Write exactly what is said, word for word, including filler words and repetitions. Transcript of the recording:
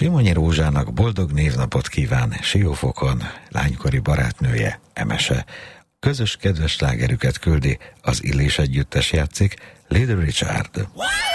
Simonyi Rózsának boldog névnapot kíván Siófokon lánykori barátnője, Emese. Közös kedves slágerüket küldi, az Illés együttes játszik, Little Richard.